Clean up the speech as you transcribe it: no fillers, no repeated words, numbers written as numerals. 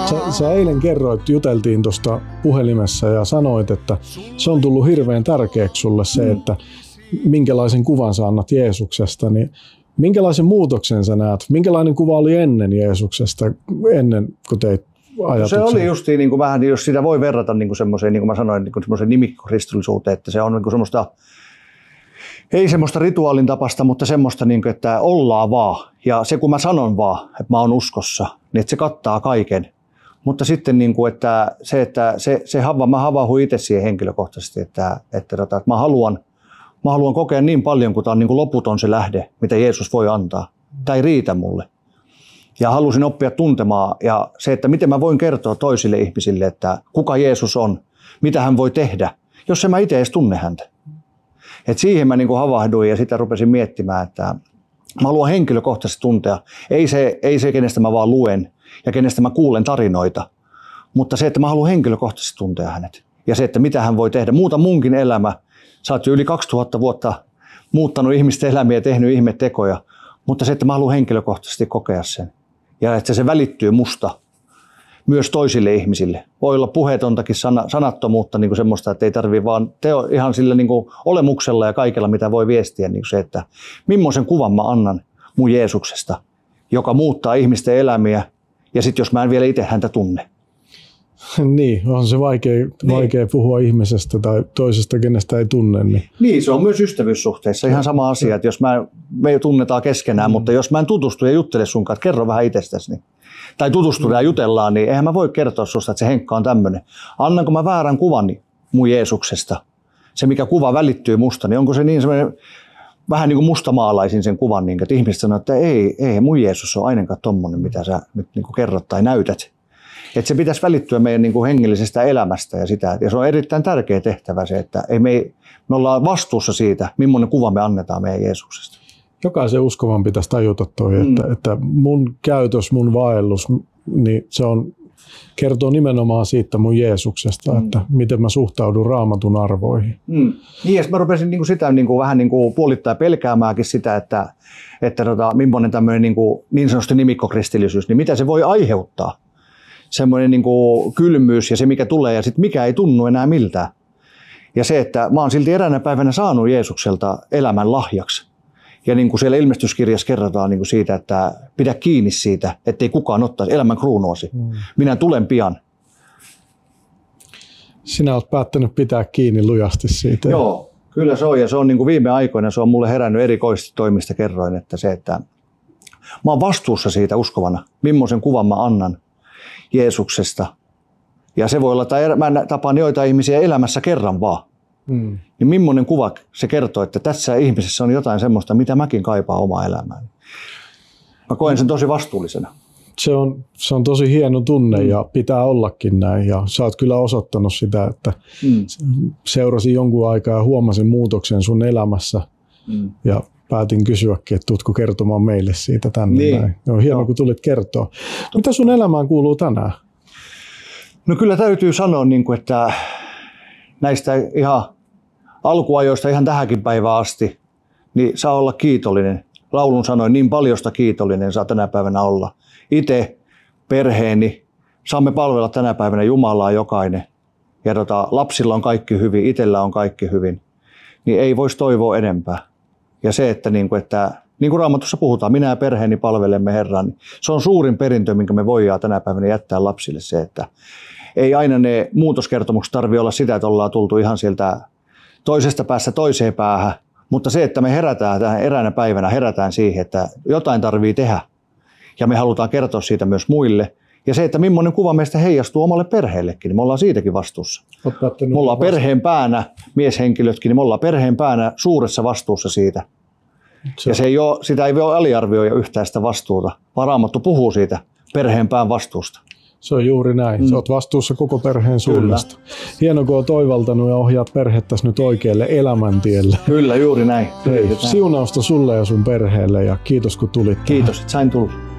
Sä eilen kerroit, juteltiin tuosta puhelimessa ja sanoit, että se on tullut hirveän tärkeäksi sulle se, että minkälaisen kuvan sä annat Jeesuksesta. Niin minkälaisen muutoksen sä näet? Minkälainen kuva oli ennen Jeesuksesta, ennen kuin teit ajatuksen? Se oli justiin niin kuin vähän, jos sitä voi verrata niin kuin semmoiseen, niin kuin mä sanoin, niin kuin semmoiseen nimikkokristillisuuteen, että se on niin kuin semmoista, ei semmoista rituaalin tapasta, mutta semmoista, niin kuin, että ollaan vaan. Ja se kun mä sanon vaan, että mä oon uskossa, niin että se kattaa kaiken. Mutta sitten niin kuin, että mä havahduin itse siihen henkilökohtaisesti, että mä haluan kokea niin paljon, kun tämä on niin kuin loputon se lähde, mitä Jeesus voi antaa. Tämä ei riitä mulle. Ja halusin oppia tuntemaan ja se, että miten mä voin kertoa toisille ihmisille, että kuka Jeesus on, mitä hän voi tehdä, jos en mä itse edes tunne häntä. Et siihen mä niin kuin havahduin ja sitä rupesin miettimään, että mä haluan henkilökohtaisesti tuntea. Ei se, kenestä mä vaan luen ja kenestä mä kuulen tarinoita, mutta se, että mä haluan henkilökohtaisesti tuntea hänet. Ja se, että mitä hän voi tehdä. Muuta munkin elämä. Sä oot jo yli 2000 vuotta muuttanut ihmisten elämiä ja tehnyt ihmetekoja, mutta se, että mä haluan henkilökohtaisesti kokea sen. Ja että se välittyy musta myös toisille ihmisille. Voi olla puheetontakin sanattomuutta, niin kuin semmoista, että ei tarvitse vaan ihan sillä niin kuin olemuksella ja kaikella, mitä voi viestiä. Niin se, että millaisen kuvan mä annan mun Jeesuksesta, joka muuttaa ihmisten elämiä, ja sitten jos mä en vielä itse häntä tunne. Niin, on se vaikea puhua ihmisestä tai toisesta, kenestä ei tunne. Niin, se on myös ystävyyssuhteissa ihan sama asia, että jos me tunnetaan keskenään, mutta jos mä en tutustu ja juttele sun kanssa, kerro vähän itsestäsi, tai tutustutaan ja jutellaan, niin eihän mä voi kertoa susta, että se Henkka on tämmöinen. Annanko mä väärän kuvan mun Jeesuksesta? Se, mikä kuva välittyy musta, niin onko se niin semmoinen, vähän niin kuin mustamaalaisin sen kuvan, niin, että ihmiset sanoo, että ei mun Jeesus on ainakaan tommonen, mitä sä nyt niin kuin kerrot tai näytät. Että se pitäisi välittyä meidän niin kuin hengellisestä elämästä ja sitä. Ja se on erittäin tärkeä tehtävä se, että me ollaan vastuussa siitä, millainen kuva me annetaan meidän Jeesuksesta. Jokaisen uskovan pitäisi tajuta toi, että mun käytös, mun vaellus, niin se kertoo nimenomaan siitä mun Jeesuksesta, että miten mä suhtaudun Raamatun arvoihin. Niin, ja mä rupesin niin kuin sitä niin kuin vähän niin kuin puolittain pelkäämäänkin sitä, että millainen tämmöinen niin sanotusti nimikkokristillisyys, niin mitä se voi aiheuttaa. Semmoinen niin kuin kylmyys ja se, mikä tulee ja sitten mikä ei tunnu enää miltään. Ja se, että mä oon silti eräänä päivänä saanut Jeesukselta elämän lahjaksi. Ja niin kuin siellä ilmestyskirjassa kerrotaan niin kuin siitä, että pidä kiinni siitä, ettei kukaan ottaisi elämän kruunuasi. Minä tulen pian. Sinä olet päättänyt pitää kiinni lujasti siitä. Joo, kyllä se on. Ja se on niin kuin viime aikoina, se on mulle herännyt erikoisesti toimista kerroin, että se, että mä oon vastuussa siitä uskovana, millaisen kuvan mä annan Jeesuksesta. Ja se voi olla, että mä tapaan joitain ihmisiä elämässä kerran vaan. Niin millainen kuva se kertoo, että tässä ihmisessä on jotain semmoista, mitä mäkin kaipaan omaa elämään. Mä koen sen tosi vastuullisena. Se on tosi hieno tunne ja pitää ollakin näin. Ja sä oot kyllä osoittanut sitä, että seurasin jonkun aikaa ja huomasin muutoksen sun elämässä. Ja päätin kysyäkin, että tuutko kertomaan meille siitä tänne. Niin. Näin. On hienoa, kun tulit kertoa. Mitä sun elämään kuuluu tänään? No kyllä täytyy sanoa, että näistä ihan alkuajoista ihan tähänkin päivään asti, niin saa olla kiitollinen. Laulun sanoin, niin paljosta kiitollinen saa tänä päivänä olla. Itse, perheeni, saamme palvella tänä päivänä Jumalaa jokainen. Ja lapsilla on kaikki hyvin, itsellä on kaikki hyvin. Niin ei voisi toivoa enempää. Ja se, että niin kuin Raamatussa puhutaan, minä ja perheeni palvelemme Herraa, niin se on suurin perintö, minkä me voidaan tänä päivänä jättää lapsille. Se, että ei aina ne muutoskertomukset tarvitse olla sitä, että ollaan tultu ihan sieltä toisesta päästä toiseen päähän, mutta se, että me herätään tähän eräänä päivänä, herätään siihen, että jotain tarvitsee tehdä ja me halutaan kertoa siitä myös muille. Ja se, että millainen kuva meistä heijastuu omalle perheellekin, niin me ollaan siitäkin vastuussa. Me ollaan perheen päänä, mieshenkilötkin, niin me ollaan perheen päänä suuressa vastuussa siitä. Ja sitä ei voi aliarvioida yhtään sitä vastuuta, vaan Raamattu puhuu siitä perheen pään vastuusta. Se on juuri näin. Sä oot vastuussa koko perheen suunnasta. Hienoa, kun oot oivaltanut ja ohjaat perhettäsi nyt oikealle elämäntielle. Kyllä, juuri näin. Hei, siunausta sulle ja sun perheelle ja kiitos kun tulit. Kiitos, että sain tulla.